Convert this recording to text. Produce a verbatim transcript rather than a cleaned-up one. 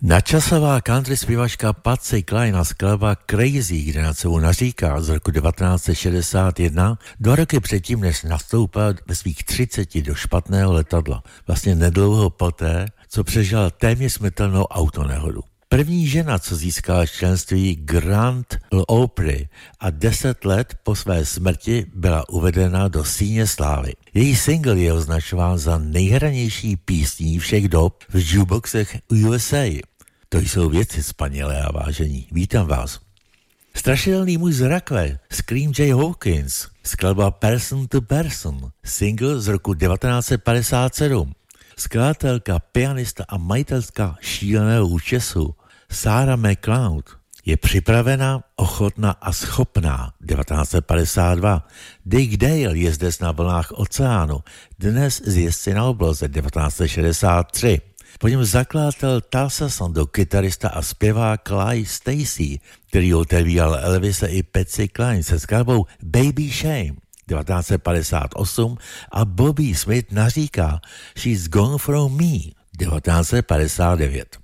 Nadčasová country zpěvačka Patsy Cline a skladba Crazy, kde na sebou naříká z roku devatenáct set šedesát jedna, dva roky předtím, než nastoupila ve svých třiceti do špatného letadla. Vlastně nedlouho poté, co přežila téměř smrtelnou autonehodu. První žena, co získala členství Grand Ole Opry a deset let po své smrti byla uvedena do síně slávy. Její single je označován za nejhranější písní všech dob v jukeboxech U S A. To jsou věci spanilé a vážení. Vítám vás. Strašidelný muž z rakve, Scream Jay Hawkins, skladba Person to Person, single z roku devatenáct set padesát sedm. Skladatelka, pianista a majitelka šíleného účesu Sarah McLeod je připravená, ochotná a schopná. devatenáct set padesát dva. Dick Dale je zde na vlnách oceánu, dnes z jezdci na obloze devatenáct set šedesát tři. Po něm zakladatel Tulsa Sondu, kytarista a zpěvák Clyde Stacy, který otevíral Elvise i Patsy Cline se skladbou Baby Shame devatenáct set padesát osm a Bobby Smith naříká She's Gone From Me devatenáct set padesát devět.